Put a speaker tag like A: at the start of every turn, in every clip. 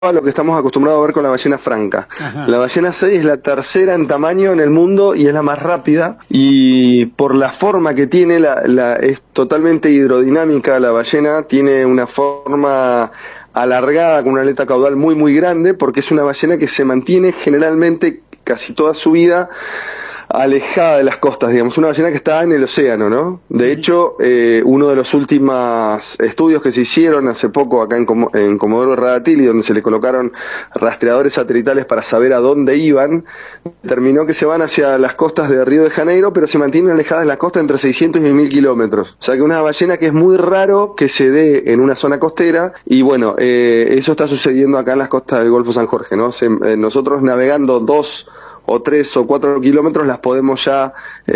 A: a lo que estamos acostumbrados a ver con la ballena franca.
B: Ajá.
A: La ballena 6 es la tercera en tamaño en el mundo y es la más rápida, y por la forma que tiene, es totalmente hidrodinámica. La ballena tiene una forma alargada con una aleta caudal muy grande, porque es una ballena que se mantiene generalmente casi toda su vida alejada de las costas, digamos, una ballena que está en el océano, ¿no? De hecho, uno de los últimos estudios que se hicieron hace poco acá en Comodoro Radatili, donde se le colocaron rastreadores satelitales para saber a dónde iban, determinó que se van hacia las costas de Río de Janeiro, pero se mantienen alejadas de la costa entre 600 y 1000 kilómetros. O sea que una ballena que es muy raro que se dé en una zona costera, y bueno, eso está sucediendo acá en las costas del Golfo San Jorge, ¿no? Nosotros navegando 2 o 3 o 4 kilómetros las podemos ya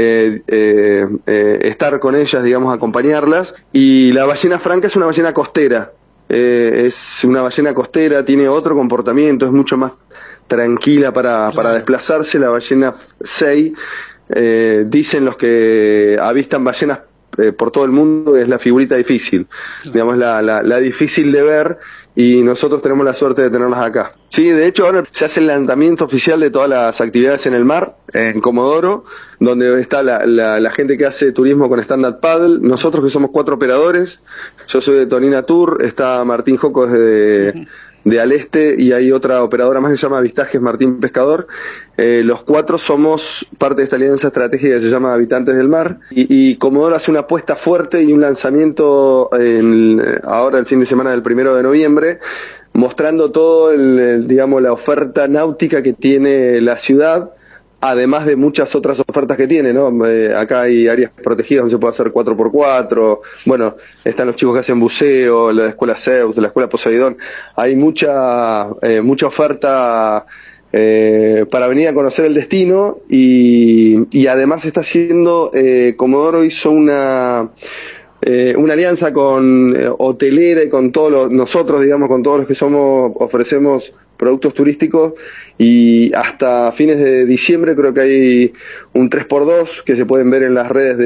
A: estar con ellas, digamos, acompañarlas. Y la ballena franca es una ballena costera, es una ballena costera, tiene otro comportamiento, es mucho más tranquila para desplazarse. La ballena 6, dicen los que avistan ballenas por todo el mundo, es la figurita difícil, digamos, la difícil de ver, y nosotros tenemos la suerte de tenerlas acá. Sí, de hecho ahora se hace el lanzamiento oficial de todas las actividades en el mar, en Comodoro, donde está la gente que hace turismo con stand-up paddle, nosotros que somos 4 operadores, yo soy de Tonina Tour, está Martín Joco de Al Este, y hay otra operadora más que se llama Avistajes Martín Pescador. Los 4 somos parte de esta alianza estratégica que se llama Habitantes del Mar, y Comodoro hace una apuesta fuerte y un lanzamiento ahora el fin de semana del 1 de noviembre, mostrando todo digamos, la oferta náutica que tiene la ciudad, además de muchas otras ofertas que tiene, ¿no? Acá hay áreas protegidas donde se puede hacer 4x4, bueno, están los chicos que hacen buceo, la escuela Zeus, la escuela Poseidón, hay mucha oferta para venir a conocer el destino, y además está haciendo, Comodoro hizo una alianza con hotelera y con todos nosotros, digamos, con todos los que ofrecemos productos turísticos, y hasta fines de diciembre creo que hay un 3x2 que se pueden ver en las redes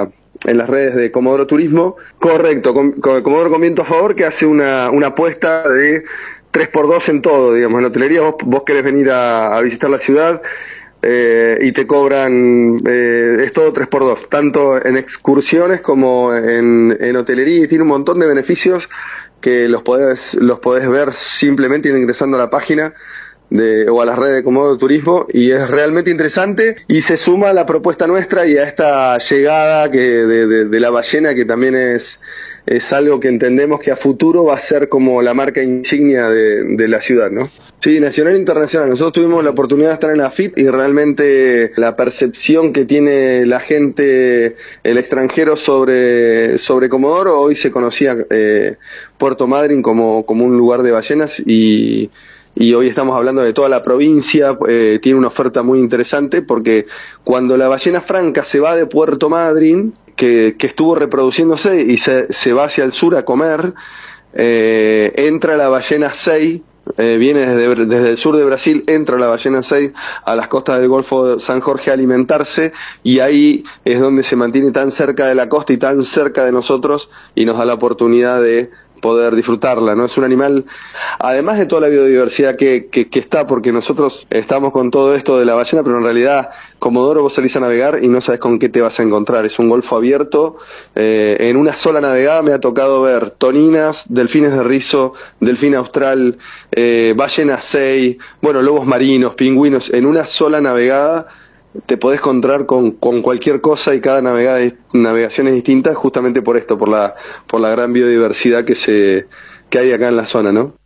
A: de Comodoro Turismo. Correcto, Comodoro con Viento a Favor, que hace una apuesta de 3x2 en todo, digamos, en hotelería. Vos querés venir a visitar la ciudad, y te cobran, es todo 3x2, tanto en excursiones como en hotelería, y tiene un montón de beneficios que los podés ver simplemente ingresando a la página o a las redes de Comodoro Turismo, y es realmente interesante, y se suma a la propuesta nuestra y a esta llegada de la ballena, que también es algo que entendemos que a futuro va a ser como la marca insignia de la ciudad, ¿no? Sí, nacional e internacional. Nosotros tuvimos la oportunidad de estar en la FIT, y realmente la percepción que tiene la gente, el extranjero, sobre Comodoro, hoy se conocía Puerto Madryn como un lugar de ballenas, y hoy estamos hablando de toda la provincia. Tiene una oferta muy interesante, porque cuando la ballena franca se va de Puerto Madryn, que estuvo reproduciéndose y se va hacia el sur a comer, entra la ballena 6, viene desde el sur de Brasil, entra la ballena 6 a las costas del Golfo de San Jorge a alimentarse, y ahí es donde se mantiene tan cerca de la costa y tan cerca de nosotros, y nos da la oportunidad de poder disfrutarla, ¿no? Es un animal, además de toda la biodiversidad que está, porque nosotros estamos con todo esto de la ballena, pero en realidad Comodoro vos salís a navegar y no sabes con qué te vas a encontrar. Es un golfo abierto, en una sola navegada me ha tocado ver toninas, delfines de rizo, delfín austral, ballena 6, bueno, lobos marinos, pingüinos. En una sola navegada te podés encontrar con cualquier cosa, y cada navegación es distinta, justamente por esto, por la gran biodiversidad que hay acá en la zona, ¿no?